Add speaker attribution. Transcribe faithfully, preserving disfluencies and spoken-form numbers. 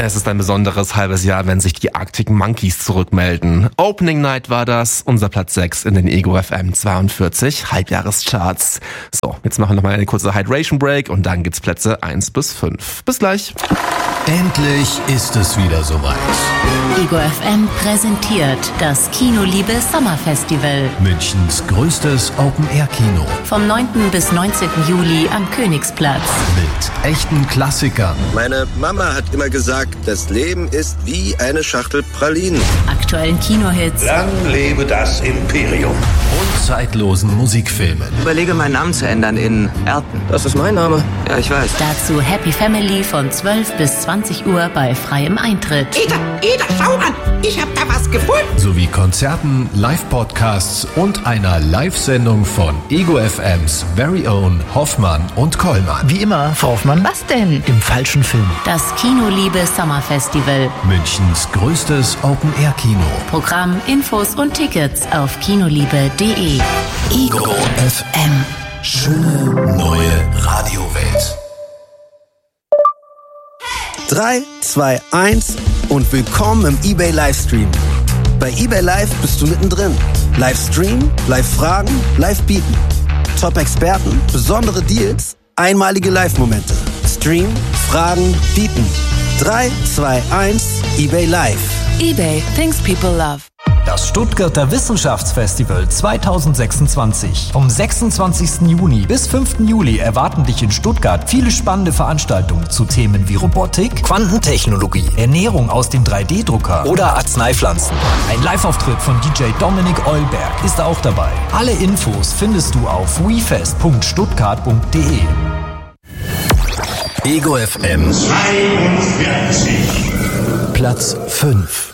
Speaker 1: Es ist ein besonderes halbes Jahr, wenn sich die Arctic Monkeys zurückmelden. Opening Night war das, unser Platz sechs in den Ego F M zweiundvierzig Halbjahrescharts. So, jetzt machen wir nochmal eine kurze Hydration Break und dann gibt's Plätze eins bis fünf. Bis gleich.
Speaker 2: Endlich ist es wieder soweit.
Speaker 3: Ego F M präsentiert das Kinoliebe Sommerfestival.
Speaker 2: Münchens größtes Open-Air-Kino.
Speaker 3: Vom neunten bis neunzehnten Juli am Königsplatz.
Speaker 2: Mit echten Klassikern.
Speaker 4: Meine Mama hat immer gesagt, das Leben ist wie eine Schachtel Pralinen.
Speaker 3: Aktuellen Kinohits.
Speaker 5: Lang lebe das Imperium.
Speaker 2: Und zeitlosen Musikfilmen.
Speaker 6: Überlege, meinen Namen zu ändern in Erten.
Speaker 4: Das ist mein Name.
Speaker 6: Ja, ich weiß.
Speaker 3: Dazu Happy Family von zwölf bis zwanzig Uhr bei freiem Eintritt.
Speaker 7: Ida, Ida, schau an! Ich hab da was gefunden!
Speaker 2: Sowie Konzerten, Live-Podcasts und einer Live-Sendung von Ego F Ms Very Own Hoffmann und Kollmann.
Speaker 8: Wie immer, Frau Hoffmann.
Speaker 7: Was denn?
Speaker 8: Im falschen Film.
Speaker 3: Das Kinoliebe Sommerfestival.
Speaker 2: Münchens größtes Open-Air-Kino.
Speaker 3: Programm, Infos und Tickets auf kinoliebe punkt de.
Speaker 2: Ego F M. Schöne neue Radiowelt.
Speaker 9: drei, zwei, eins und willkommen im eBay Livestream. Bei eBay Live bist du mittendrin. Livestream, Live-Fragen, Live-Bieten. Top-Experten, besondere Deals, einmalige Live-Momente. Stream, Fragen, Bieten. drei, zwei, eins, eBay Live.
Speaker 10: eBay, things people love.
Speaker 11: Das Stuttgarter Wissenschaftsfestival zweitausendsechsundzwanzig. Vom sechsundzwanzigsten Juni bis fünften Juli erwarten dich in Stuttgart viele spannende Veranstaltungen zu Themen wie Robotik, Quantentechnologie, Ernährung aus dem drei D Drucker oder Arzneipflanzen. Ein Live-Auftritt von D J Dominik Eulberg ist auch dabei. Alle Infos findest du auf wefest punkt stuttgart punkt de.
Speaker 2: Ego F M
Speaker 5: zweiundvierzig.
Speaker 2: Platz fünf.